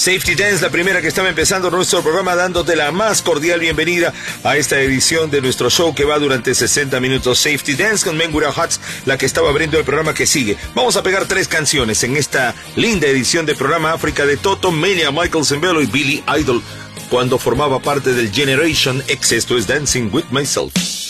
Safety Dance, la primera que estaba empezando nuestro programa, dándote la más cordial bienvenida a esta edición de nuestro show que va durante 60 minutos. Safety Dance con Mengura Hutz, la que estaba abriendo el programa que sigue. Vamos a pegar 3 canciones en esta linda edición de programa África de Toto, Melia, Michael Zembello y Billy Idol, cuando formaba parte del Generation X. Esto es Dancing With Myself.